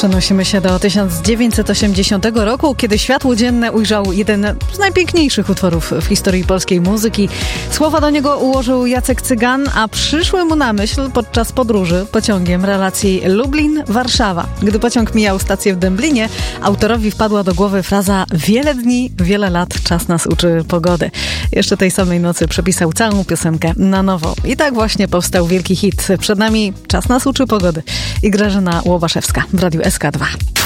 Przenosimy się do 1980 roku, kiedy światło dzienne ujrzał jeden z najpiękniejszych utworów w historii polskiej muzyki. Słowa do niego ułożył Jacek Cygan, a przyszły mu na myśl podczas podróży pociągiem relacji Lublin-Warszawa. Gdy pociąg mijał stację w Dęblinie, autorowi wpadła do głowy fraza: wiele dni, wiele lat, czas nas uczy pogody. Jeszcze tej samej nocy przepisał całą piosenkę na nowo. I tak właśnie powstał wielki hit. Przed nami Czas nas uczy pogody i Grażyna Łobaszewska w Radiu SK2.